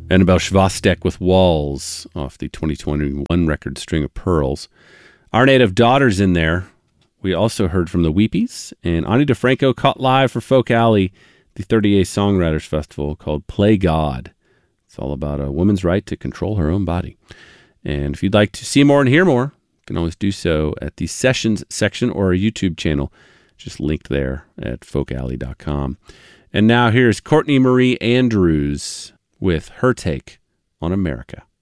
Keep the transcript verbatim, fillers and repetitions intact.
Annabelle Schwastek with Walls off the twenty twenty-one record String of Pearls. Our Native Daughter's in there. We also heard from the Weepies, and Ani DeFranco caught live for Folk Alley, the thirty-eighth Songwriters Festival, called Play God. It's all about a woman's right to control her own body. And if you'd like to see more and hear more, you can always do so at the Sessions section or our YouTube channel, just linked there at folk alley dot com. And now here's Courtney Marie Andrews with her take on America.